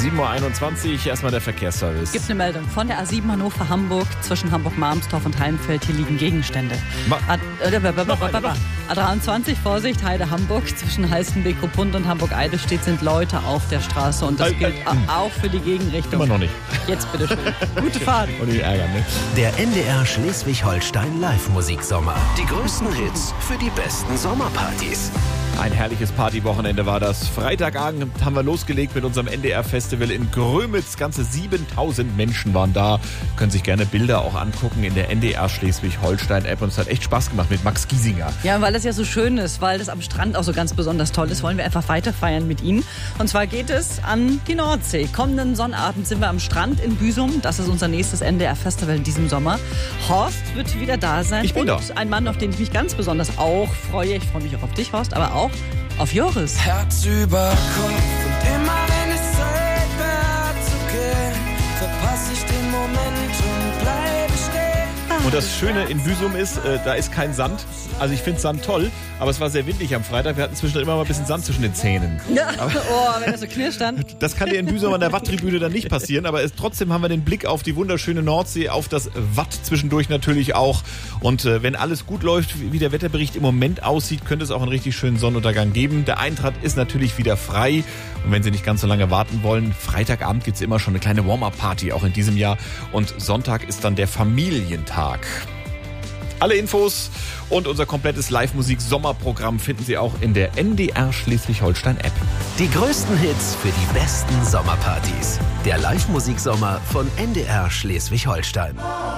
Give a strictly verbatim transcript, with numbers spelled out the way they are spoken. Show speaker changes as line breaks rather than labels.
sieben Uhr einundzwanzig, erstmal der Verkehrsservice.
Gibt eine Meldung von der A sieben Hannover-Hamburg zwischen Hamburg-Marmstorf und Heimfeld. Hier liegen Gegenstände. A, äh, A dreiundzwanzig, Vorsicht, Heide-Hamburg. Zwischen Halstenbek-Ruppund und Hamburg-Eidelstedt sind Leute auf der Straße. Und das gilt auch für die Gegenrichtung.
Immer noch nicht.
Jetzt bitte schön. Gute Fahrt.
Und nicht ärgern, ne?
Der N D R Schleswig-Holstein Live-Musiksommer. Die größten Hits für die besten Sommerpartys.
Ein herrliches Partywochenende war das. Freitagabend haben wir losgelegt mit unserem N D R-Festival in Grömitz. Ganze siebentausend Menschen waren da. Können sich gerne Bilder auch angucken in der N D R Schleswig-Holstein-App. Und es hat echt Spaß gemacht mit Max Giesinger.
Ja, weil das ja so schön ist, weil das am Strand auch so ganz besonders toll ist, wollen wir einfach weiter feiern mit Ihnen. Und zwar geht es an die Nordsee. Kommenden Sonnabend sind wir am Strand in Büsum. Das ist unser nächstes N D R-Festival in diesem Sommer. Horst wird wieder da sein.
Ich bin
und
da.
Ein Mann, auf den ich mich ganz besonders auch freue. Ich freue mich auch auf dich, Horst, aber auch auf Joris.
Herz über Kopf und immer wenn es Zeit wäre zu gehen, verpasse ich den Moment und bleibe stehen.
Und das Schöne in Büsum ist, äh, da ist kein Sand. Also ich finde Sand toll, aber es war sehr windig am Freitag. Wir hatten zwischendurch immer mal ein bisschen Sand zwischen den Zähnen.
Ja. Oh, wenn das so knirscht dann.
Das kann dir in Büsum an der Watttribüne dann nicht passieren, aber es, trotzdem haben wir den Blick auf die wunderschöne Nordsee, auf das Watt zwischendurch natürlich auch. Und äh, wenn alles gut läuft, wie der Wetterbericht im Moment aussieht, könnte es auch einen richtig schönen Sonnenuntergang geben. Der Eintritt ist natürlich wieder frei. Und wenn Sie nicht ganz so lange warten wollen, Freitagabend gibt es immer schon eine kleine Warm-Up-Party, auch in diesem Jahr. Und Sonntag ist dann der Familientag. Alle Infos und unser komplettes Live-Musik-Sommerprogramm finden Sie auch in der N D R Schleswig-Holstein-App.
Die größten Hits für die besten Sommerpartys. Der Live-Musiksommer von N D R Schleswig-Holstein.